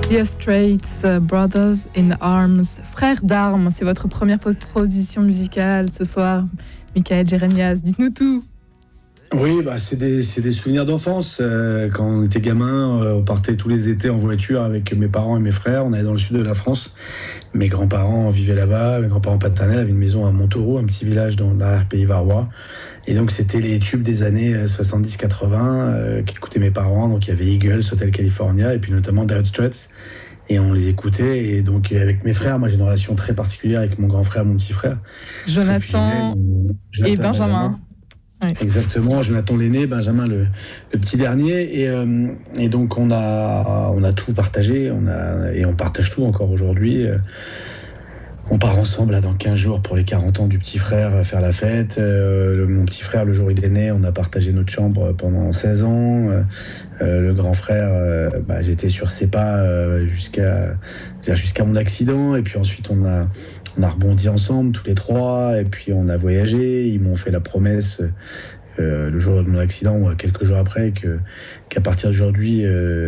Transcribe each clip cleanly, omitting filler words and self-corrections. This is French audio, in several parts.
Dire Straits, Brothers in Arms, Frères d'armes, c'est votre première proposition musicale ce soir. Michael Jérémias, dites-nous tout. Oui, c'est des souvenirs d'enfance. Quand on était gamin, on partait tous les étés en voiture avec mes parents et mes frères. On allait dans le sud de la France. Mes grands-parents vivaient là-bas. Mes grands-parents paternels avaient une maison à Montauroux, un petit village dans l'arrière-pays varois. Et donc, c'était les tubes des années 70-80 qu'écoutaient mes parents. Donc, il y avait Eagles, Hotel California, et puis notamment Dire Straits. Et on les écoutait. Et donc, avec mes frères, moi, j'ai une relation très particulière avec mon grand frère, mon petit frère. Jonathan et Benjamin. Oui. Exactement, Jonathan l'aîné, Benjamin le petit dernier, et donc on a tout partagé, et on partage tout encore aujourd'hui. On part ensemble là, dans 15 jours pour les 40 ans du petit frère faire la fête. Mon petit frère, le jour où il est né, on a partagé notre chambre pendant 16 ans. Le grand frère, j'étais sur ses pas jusqu'à mon accident, et puis ensuite on a rebondi ensemble tous les trois, et puis on a voyagé. Ils m'ont fait la promesse le jour de mon accident ou quelques jours après qu'à partir d'aujourd'hui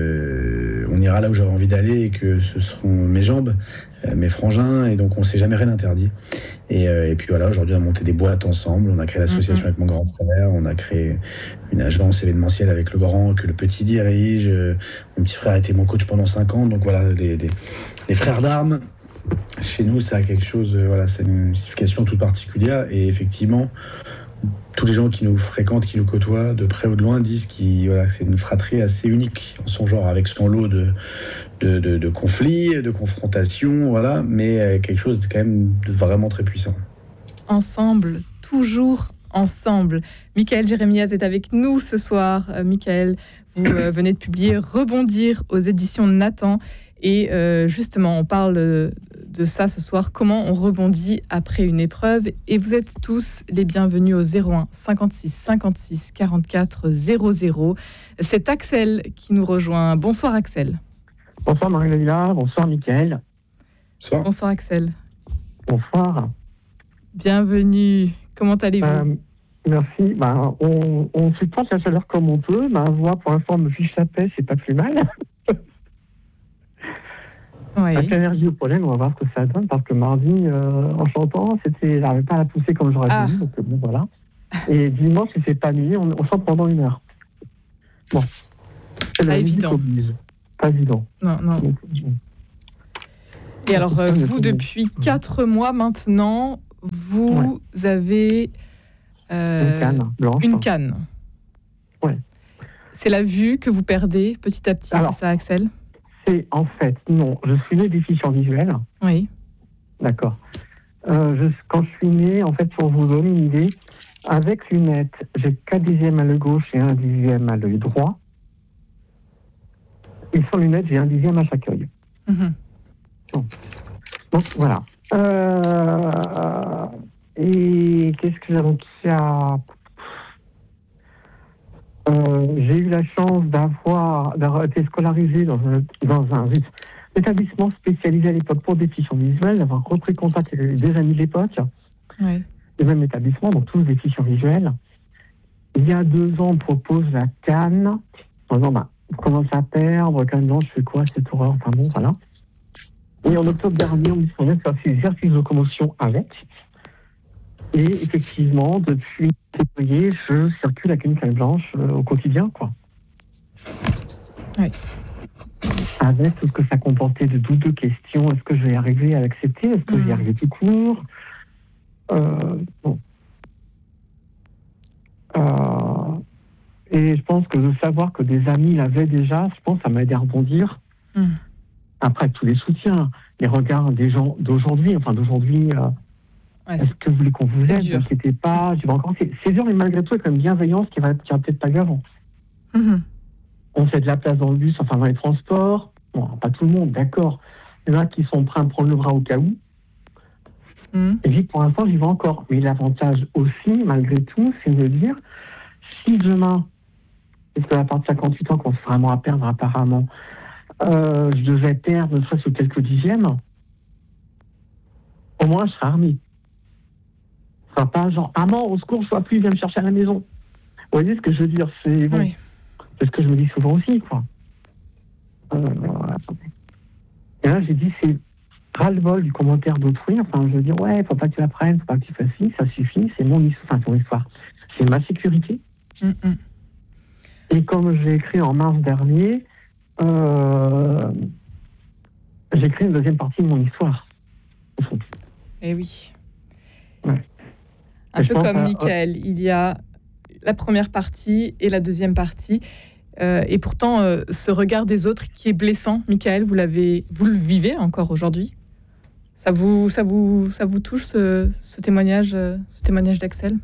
on ira là où j'aurais envie d'aller, et que ce seront mes jambes, mes frangins, et donc on s'est jamais rien interdit. Et puis voilà, aujourd'hui on a monté des boîtes ensemble, on a créé l'association avec mon grand frère, on a créé une agence événementielle avec le grand que le petit dirige. Mon petit frère a été mon coach pendant 5 ans, donc voilà, les frères d'armes. Chez nous, ça a quelque chose, c'est une signification toute particulière, et effectivement, tous les gens qui nous fréquentent, qui nous côtoient, de près ou de loin, disent que c'est une fratrie assez unique en son genre, avec son lot de conflits, de confrontations, mais quelque chose de quand même vraiment très puissant. Ensemble, toujours ensemble. Michael Jérémias est avec nous ce soir. Michael, vous venez de publier Rebondir aux éditions Nathan. Et justement, on parle de ça ce soir, comment on rebondit après une épreuve. Et vous êtes tous les bienvenus au 01 56 56 44 00. C'est Axel qui nous rejoint. Bonsoir Axel. Bonsoir Marie-Léla, bonsoir Mickaël. Bonsoir Axel. Bonsoir. Bienvenue. Comment allez-vous ? Merci. On supporte la chaleur comme on peut. Ma voix pour l'instant me fiche la paix, c'est pas plus mal. Oui. Avec l'énergie au pollen, on va voir ce que ça donne, parce que mardi, en chantant, j'arrivais pas à la pousser comme j'aurais voulu, donc bon, voilà. Et dimanche, il s'est pas nuit, on chante pendant 1 heure. Bon. C'est pas évident. Pas évident. Non. Donc, et alors, vous, depuis 4 mois maintenant, vous avez une canne blanche. Une canne. Ouais. C'est la vue que vous perdez petit à petit, c'est ça, Axel ? En fait, non, je suis né déficient visuel. Oui. D'accord. Quand je suis né, en fait, pour vous donner une idée, avec lunettes, j'ai 4 dixièmes à l'œil gauche et 1 dixième à l'œil droit. Et sans lunettes, j'ai 1 dixième à chaque œil. Mm-hmm. Donc, voilà. Et qu'est-ce que donc il y a... j'ai eu la chance d'avoir été scolarisé dans un établissement spécialisé à l'époque pour déficients visuels, d'avoir repris contact avec des amis de l'époque, oui. Le même établissement, donc tous déficients visuels. Il y a 2 ans, on propose la canne. En disant, on commence à perdre, canne blanche, je fais quoi, cette horreur, enfin bon, voilà. Et en octobre dernier, on me dit qu'on vient faire des exercices de locomotion avec. Et effectivement, depuis février, je circule avec une canne blanche au quotidien, quoi. Oui. Avec tout ce que ça comportait de doutes, de questions. Est-ce que je vais y arriver à l'accepter ? Est-ce que je vais y arriver tout court ? Bon. Et je pense que de savoir que des amis l'avaient déjà, je pense que ça m'a aidé à rebondir. Après, tous les soutiens, les regards des gens d'aujourd'hui, est-ce que vous voulez qu'on vous aide ? Ne vous inquiétez pas. C'est dur, mais malgré tout, il y a quand même bienveillance qui va peut-être pas eu avant. On fait de la place dans le bus, dans les transports. Bon, pas tout le monde, d'accord. Il y en a qui sont prêts à me prendre le bras au cas où. Et puis, pour l'instant, j'y vais encore. Mais l'avantage aussi, malgré tout, c'est de dire, si demain, parce qu'à partir de 58 ans, qu'on se vraiment à perdre apparemment, je devais perdre ne serait-ce que quelques dixièmes, au moins, je serai armé. Ce sera pas genre, maman, au secours, je ne vois plus, viens me chercher à la maison. Vous voyez ce que je veux dire ? C'est bon. Oui. C'est ce que je me dis souvent aussi, quoi. Attendez. Et là, j'ai dit, c'est ras-le-bol du commentaire d'autrui. Enfin, je veux dire, ouais, faut pas que tu l'apprennes, faut pas que tu fasses ci, ça suffit, c'est mon histoire, enfin, ton histoire. C'est ma sécurité. Et comme j'ai écrit en mars dernier, j'ai écrit une deuxième partie de mon histoire. Eh oui. Ouais. Un peu comme Michael, il y a la première partie et la deuxième partie. Et pourtant, ce regard des autres qui est blessant, Michael, vous le vivez encore aujourd'hui. Ça vous touche ce témoignage d'Axel?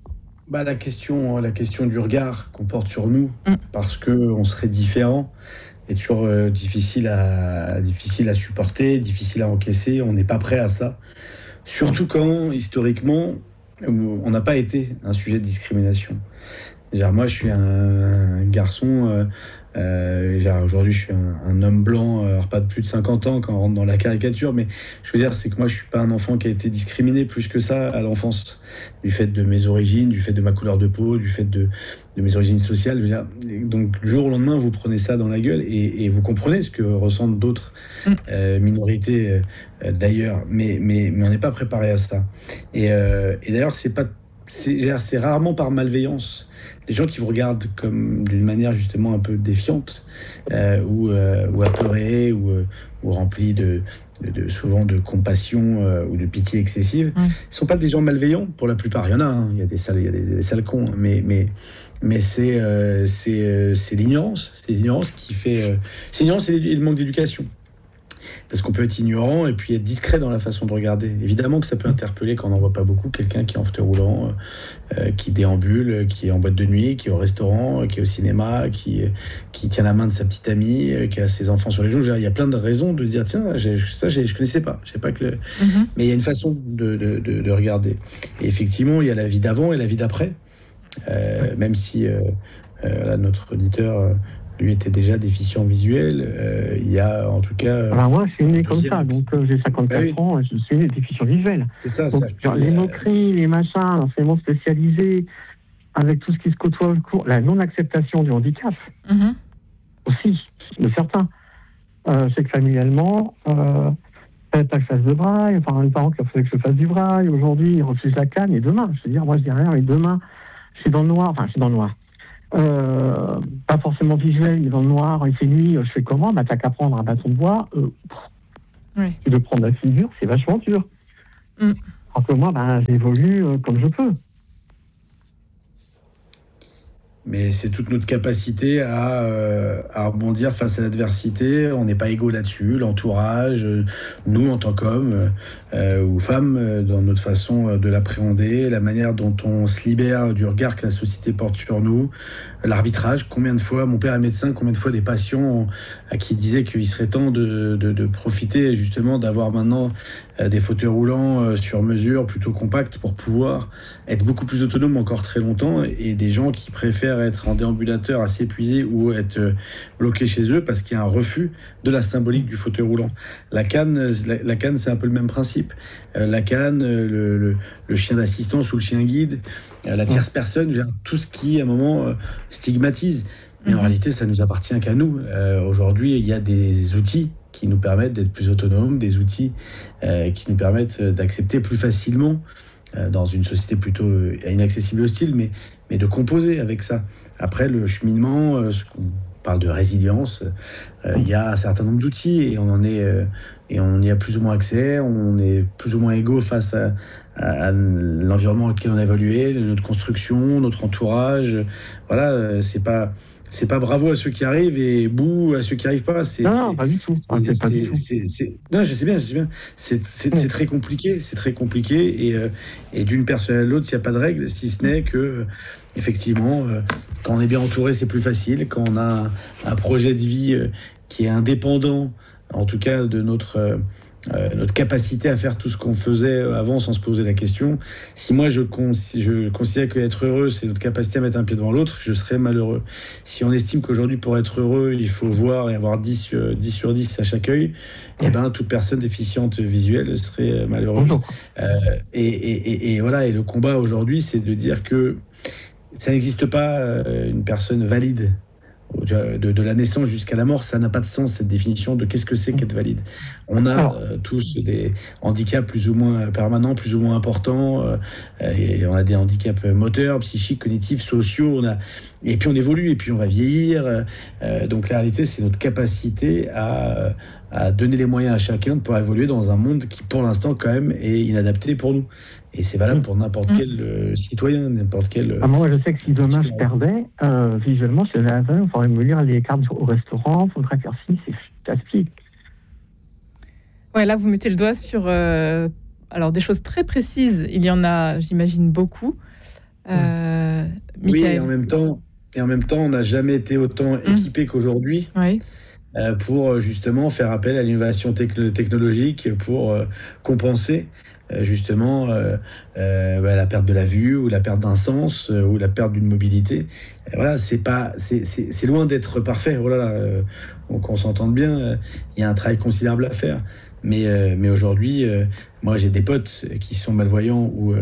La question du regard qu'on porte sur nous, parce qu'on serait différent, est toujours difficile à supporter, difficile à encaisser. On n'est pas prêt à ça. Surtout quand, historiquement, on n'a pas été un sujet de discrimination. Moi, je suis un garçon, aujourd'hui, je suis un homme blanc, alors pas de plus de 50 ans quand on rentre dans la caricature, mais je veux dire, c'est que moi, je suis pas un enfant qui a été discriminé plus que ça à l'enfance, du fait de mes origines, du fait de ma couleur de peau, du fait de mes origines sociales. Je veux dire, donc, du jour au lendemain, vous prenez ça dans la gueule et vous comprenez ce que ressentent d'autres minorités d'ailleurs, mais on n'est pas préparé à ça. Et d'ailleurs, c'est rarement par malveillance. Les gens qui vous regardent comme d'une manière justement un peu défiante ou apeurée ou remplie souvent de compassion ou de pitié excessive, ne sont pas des gens malveillants pour la plupart. Il y en a, il y a des sales cons, mais c'est l'ignorance. C'est l'ignorance qui fait... c'est l'ignorance et le manque d'éducation. Parce qu'on peut être ignorant et puis être discret dans la façon de regarder. Évidemment que ça peut interpeller quand on n'en voit pas beaucoup, quelqu'un qui est en fauteuil roulant, qui déambule, qui est en boîte de nuit, qui est au restaurant, qui est au cinéma, qui tient la main de sa petite amie, qui a ses enfants sur les joues. Il y a plein de raisons de dire, tiens, je connaissais pas. Je sais pas que Mais il y a une façon de regarder. Et effectivement, il y a la vie d'avant et la vie d'après. Même si notre auditeur... lui était déjà déficient visuel, il y a en tout cas... Alors moi, je suis né comme ça, donc j'ai 54 ans, je suis déficient visuel. C'est ça. Donc, les moqueries, les machins, l'enseignement spécialisé, avec tout ce qui se côtoie au cours, la non-acceptation du handicap, aussi, de certains. Je sais que familialement, pas que je fasse de braille, enfin, les parents qui refusaient que je fasse du braille, aujourd'hui, ils refusent la canne, et demain, je veux dire, moi je dis rien, mais demain, je suis dans le noir. Pas forcément visuel, mais dans le noir, il fait nuit, je fais comment ? T'as qu'à prendre un bâton de bois, de prendre la figure, c'est vachement dur. Alors que moi, j'évolue comme je peux. Mais c'est toute notre capacité à rebondir face à l'adversité. On n'est pas égaux là-dessus. L'entourage, nous en tant qu'hommes ou femmes, dans notre façon de l'appréhender, la manière dont on se libère du regard que la société porte sur nous, l'arbitrage. Combien de fois, mon père est médecin, combien de fois des patients à qui disaient qu'il serait temps de profiter justement d'avoir maintenant des fauteuils roulants sur mesure, plutôt compacts, pour pouvoir être beaucoup plus autonome encore très longtemps, et des gens qui préfèrent être en déambulateur assez épuisés ou être bloqués chez eux parce qu'il y a un refus de la symbolique du fauteuil roulant. La canne, c'est un peu le même principe. La canne, le chien d'assistance ou le chien guide, la tierce personne, tout ce qui, à un moment, stigmatise. Mais en réalité, ça nous appartient qu'à nous. Aujourd'hui, il y a des outils qui nous permettent d'être plus autonomes, des outils qui nous permettent d'accepter plus facilement dans une société plutôt inaccessible et hostile, mais de composer avec ça. Après, le cheminement, on parle de résilience, il y a un certain nombre d'outils et on y a plus ou moins accès, on est plus ou moins égaux face à l'environnement dans lequel on a évolué, notre construction, notre entourage. Voilà, c'est pas bravo à ceux qui arrivent et bouh à ceux qui arrivent pas. Non, pas du tout. Non, je sais bien. C'est très compliqué, et d'une personne à l'autre, il n'y a pas de règle, si ce n'est que effectivement, quand on est bien entouré, c'est plus facile. Quand on a un projet de vie qui est indépendant, en tout cas de notre capacité à faire tout ce qu'on faisait avant sans se poser la question. Si moi je considère qu'être heureux, c'est notre capacité à mettre un pied devant l'autre, je serais malheureux. Si on estime qu'aujourd'hui, pour être heureux, il faut voir et avoir 10 sur 10 à chaque œil, toute personne déficiente visuelle serait malheureuse. Et voilà, et le combat aujourd'hui, c'est de dire que ça n'existe pas une personne valide de la naissance jusqu'à la mort, ça n'a pas de sens, cette définition de qu'est-ce que c'est qu'être valide. On a tous des handicaps plus ou moins permanents, plus ou moins importants, et on a des handicaps moteurs, psychiques, cognitifs, sociaux, et puis on évolue, et puis on va vieillir. Donc la réalité, c'est notre capacité à donner les moyens à chacun de pouvoir évoluer dans un monde qui, pour l'instant, quand même, est inadapté pour nous. Et c'est valable pour n'importe quel citoyen, n'importe quel... moi, je sais que si demain je perdais, visuellement, je il faudrait me lire les cartes au restaurant, il faudrait faire ci, c'est fantastique. Ouais, là, vous mettez le doigt sur alors des choses très précises. Il y en a, j'imagine, beaucoup. Oui, et en même temps, on n'a jamais été autant équipé qu'aujourd'hui. Oui. Pour justement faire appel à l'innovation technologique pour compenser justement la perte de la vue ou la perte d'un sens ou la perte d'une mobilité. Et voilà, c'est loin d'être parfait. Voilà, qu'on s'entende bien, il y a un travail considérable à faire. Mais aujourd'hui, moi j'ai des potes qui sont malvoyants ou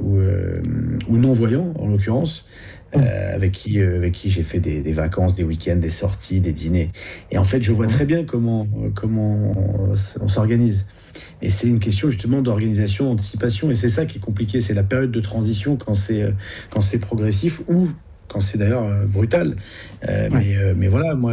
non-voyants en l'occurrence. Avec qui j'ai fait des vacances, des week-ends, des sorties, des dîners. Et en fait, je vois très bien comment on s'organise. Et c'est une question justement d'organisation, d'anticipation. Et c'est ça qui est compliqué. C'est la période de transition quand c'est progressif ou quand c'est d'ailleurs brutal. Mais voilà, moi...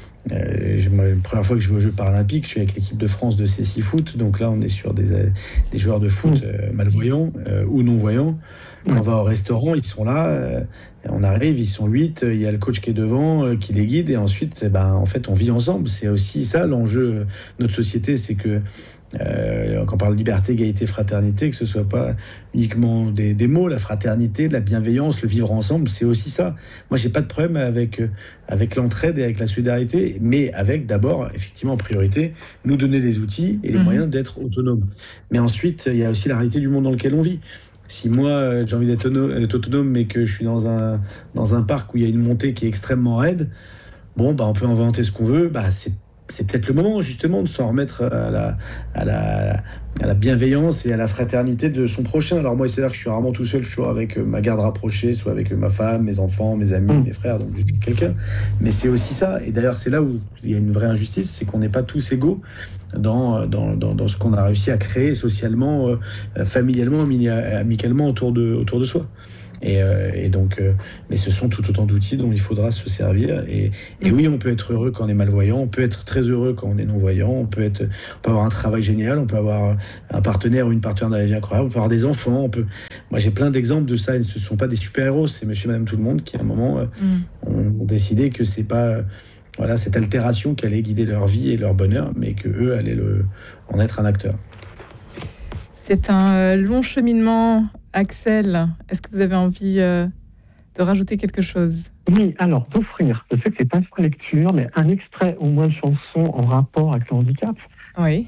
la première fois que je vais aux Jeux paralympiques, je suis avec l'équipe de France de CSI Foot. Donc là, on est sur des joueurs de foot malvoyants ou non-voyants. Quand on va au restaurant, ils sont là, on arrive, ils sont 8, il y a le coach qui est devant, qui les guide, et ensuite, en fait, on vit ensemble. C'est aussi ça l'enjeu de notre société, c'est que quand on parle de liberté, égalité, fraternité, que ce soit pas uniquement des mots, la fraternité, de la bienveillance, le vivre ensemble, c'est aussi ça. Moi, j'ai pas de problème avec l'entraide et avec la solidarité, mais avec d'abord, effectivement, en priorité, nous donner les outils et les moyens d'être autonomes. Mais ensuite, il y a aussi la réalité du monde dans lequel on vit. Si moi, j'ai envie d'être autonome, mais que je suis dans un parc où il y a une montée qui est extrêmement raide, on peut inventer ce qu'on veut, c'est peut-être le moment justement de s'en remettre à la bienveillance et à la fraternité de son prochain. Alors moi, c'est vrai que je suis rarement tout seul, je suis avec ma garde rapprochée, soit avec ma femme, mes enfants, mes amis, mes frères, donc j'ai toujours quelqu'un. Mais c'est aussi ça, et d'ailleurs c'est là où il y a une vraie injustice, c'est qu'on n'est pas tous égaux dans ce qu'on a réussi à créer socialement, familialement, amicalement autour de soi. Et donc, mais ce sont tout autant d'outils dont il faudra se servir. Et oui, on peut être heureux quand on est malvoyant, on peut être très heureux quand on est non-voyant, on peut avoir un travail génial, on peut avoir un partenaire ou une partenaire dans la vie incroyable, on peut avoir des enfants. Moi, j'ai plein d'exemples de ça. Et ce ne sont pas des super-héros, c'est monsieur et madame tout le monde qui, à un moment, ont décidé que c'est pas... cette altération qui allait guider leur vie et leur bonheur, mais qu'eux allaient en être un acteur. C'est un long cheminement, Axel. Est-ce que vous avez envie de rajouter quelque chose ? Oui, alors, d'offrir, je sais que c'est pas une lecture, mais un extrait au moins de chanson en rapport avec le handicap. Oui.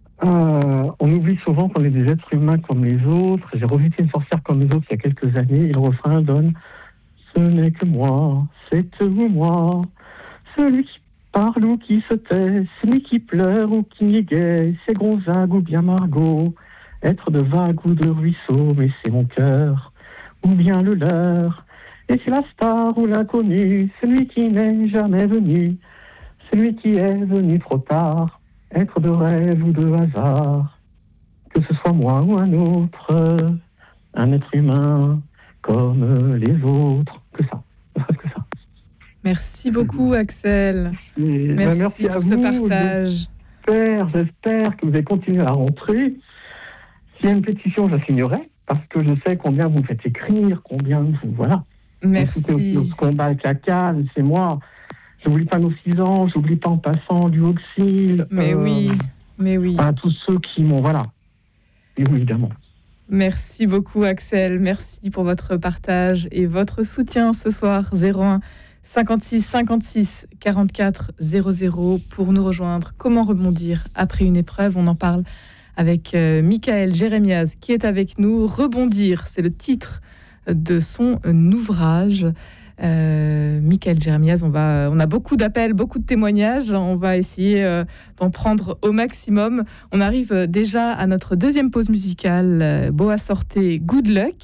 On oublie souvent qu'on est des êtres humains comme les autres. J'ai revu Une sorcière comme les autres il y a quelques années, et le refrain donne « Ce n'est que moi, c'est vous moi, celui qui parle ou qui se tait, celui qui pleure ou qui est gai, c'est Gonzague ou bien Margot. Être de vague ou de ruisseau, mais c'est mon cœur, ou bien le leur. Et c'est la star ou l'inconnu, celui qui n'est jamais venu, celui qui est venu trop tard, être de rêve ou de hasard. Que ce soit moi ou un autre, un être humain comme les autres. Que ça, ne serait-ce que ça. Merci beaucoup, Axel. Merci pour ce partage. J'espère que vous allez continuer à rentrer. S'il y a une pétition, je la signerai, parce que je sais combien vous me faites écrire, combien vous... Voilà. Merci. Notre combat avec la canne, c'est moi. Je n'oublie pas nos 6 ans, je n'oublie pas en passant du Auxil. Mais oui. À tous ceux qui m'ont... Voilà. Évidemment. Merci beaucoup, Axel. Merci pour votre partage et votre soutien ce soir. 01 56 56 44 00 pour nous rejoindre. Comment rebondir après une épreuve ? On en parle avec Michael Jérémiaz qui est avec nous. Rebondir, c'est le titre de son ouvrage. Michael Jérémiaz, on a beaucoup d'appels, beaucoup de témoignages. On va essayer d'en prendre au maximum. On arrive déjà à notre deuxième pause musicale. Boa Sorte, Good Luck.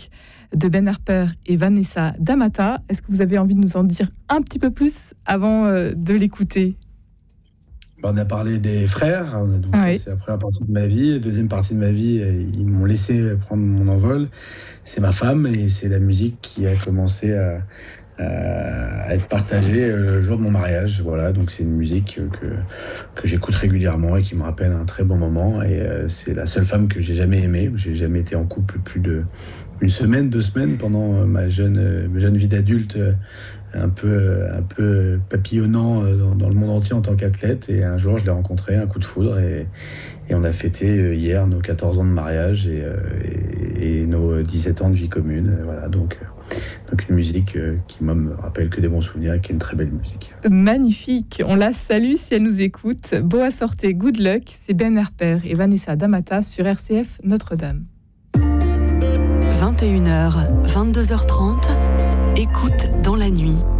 de Ben Harper et Vanessa D'Amata. Est-ce que vous avez envie de nous en dire un petit peu plus avant de l'écouter ? On a parlé des frères, donc ça, c'est la première partie de ma vie. La deuxième partie de ma vie, ils m'ont laissé prendre mon envol. C'est ma femme et c'est la musique qui a commencé à être partagée le jour de mon mariage. Voilà, donc c'est une musique que j'écoute régulièrement et qui me rappelle un très bon moment. Et c'est la seule femme que j'ai jamais aimée. J'ai jamais été en couple plus d'une semaine, 2 semaines pendant ma jeune vie d'adulte. Un peu papillonnant dans le monde entier en tant qu'athlète. Et un jour, je l'ai rencontré, un coup de foudre, et on a fêté hier nos 14 ans de mariage et nos 17 ans de vie commune. Voilà, donc une musique qui me rappelle que des bons souvenirs et qui est une très belle musique. Magnifique, on la salue si elle nous écoute. Boa Sorte, Good Luck, c'est Ben Harper et Vanessa D'Amata sur RCF Notre-Dame. 21h, 22h30, écoute dans la nuit.